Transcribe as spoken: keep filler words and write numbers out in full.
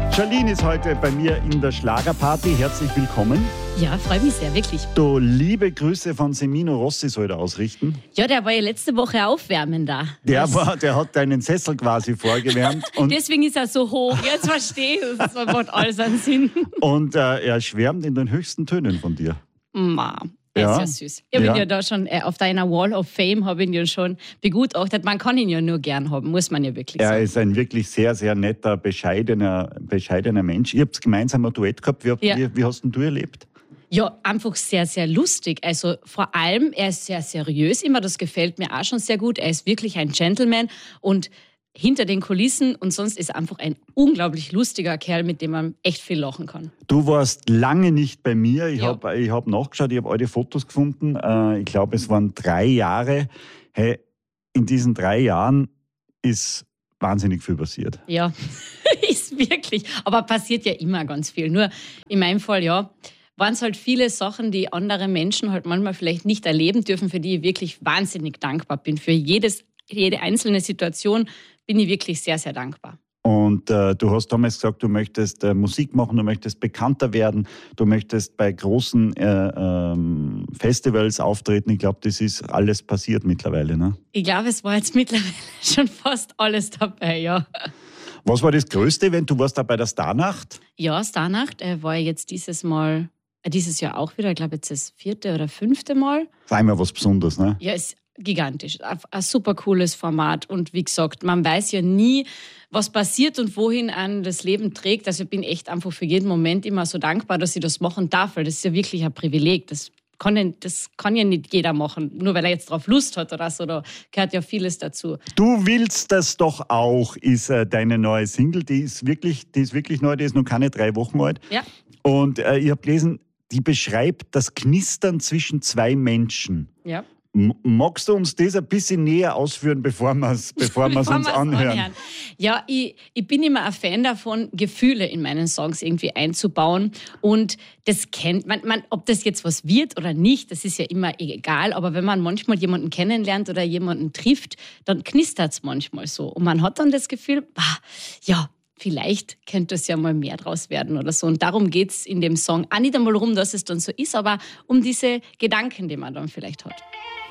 Charlene ist heute bei mir in der Schlagerparty. Herzlich willkommen. Ja, freue mich sehr, wirklich. Du, liebe Grüße von Semino Rossi soll er ausrichten. Ja, der war ja letzte Woche aufwärmen da. Der, war, der hat deinen Sessel quasi vorgewärmt. Und Deswegen ist er so hoch. Jetzt verstehe ich es. Das macht alles einen Sinn. Und äh, er schwärmt in den höchsten Tönen von dir. Ma. Er Ja. ist ja süß. Ich habe Ja. ihn ja da schon, äh, auf deiner Wall of Fame habe ich ihn ja schon begutachtet. Man kann ihn ja nur gern haben, muss man ja wirklich Er sagen. ist ein wirklich sehr, sehr netter, bescheidener, bescheidener Mensch. Ihr habt gemeinsam ein Duett gehabt. Wie, habt- Ja. wie, wie hast denn du erlebt? Ja, einfach sehr, sehr lustig. Also vor allem, er ist sehr seriös immer, das gefällt mir auch schon sehr gut. Er ist wirklich ein Gentleman und hinter den Kulissen und sonst ist er einfach ein unglaublich lustiger Kerl, mit dem man echt viel lachen kann. Du warst lange nicht bei mir. Ich Ja. habe ich hab nachgeschaut, ich habe alte Fotos gefunden. Äh, ich glaube, es waren drei Jahre. Hey, in diesen drei Jahren ist wahnsinnig viel passiert. Ja, ist wirklich. Aber passiert ja immer ganz viel. Nur in meinem Fall, ja, waren es halt viele Sachen, die andere Menschen halt manchmal vielleicht nicht erleben dürfen, für die ich wirklich wahnsinnig dankbar bin. Für jedes, jede einzelne Situation bin ich wirklich sehr, sehr dankbar. Und äh, du hast damals gesagt, du möchtest äh, Musik machen, du möchtest bekannter werden, du möchtest bei großen äh, ähm, Festivals auftreten. Ich glaube, das ist alles passiert mittlerweile, ne? Ich glaube, es war jetzt mittlerweile schon fast alles dabei, ja. Was war das größte Event? Du warst da bei der Starnacht. Ja, Starnacht äh, war jetzt dieses Mal, äh, dieses Jahr auch wieder, ich glaube jetzt das vierte oder fünfte Mal. Das war immer was Besonderes, ne? Ja, ist gigantisch. Ein, ein super cooles Format. Und wie gesagt, man weiß ja nie, was passiert und wohin einen das Leben trägt. Also ich bin echt einfach für jeden Moment immer so dankbar, dass ich das machen darf, weil das ist ja wirklich ein Privileg. Das kann ja, das kann ja nicht jeder machen, nur weil er jetzt drauf Lust hat oder so. Da gehört ja vieles dazu. Du willst das doch auch, ist äh, deine neue Single. Die ist wirklich, die ist wirklich neu, die ist noch keine drei Wochen alt. Ja. Und äh, ich habe gelesen, die beschreibt das Knistern zwischen zwei Menschen. Ja. M- Magst du uns das ein bisschen näher ausführen, bevor wir es bevor wir's Bevor uns wir's anhören? Ja, ich, ich bin immer ein Fan davon, Gefühle in meinen Songs irgendwie einzubauen. Und das kennt man, man, ob das jetzt was wird oder nicht, das ist ja immer egal. Aber wenn man manchmal jemanden kennenlernt oder jemanden trifft, dann knistert es manchmal so. Und man hat dann das Gefühl, bah, ja, vielleicht könnte es ja mal mehr draus werden oder so. Und darum geht es in dem Song auch nicht einmal darum, dass es dann so ist, aber um diese Gedanken, die man dann vielleicht hat.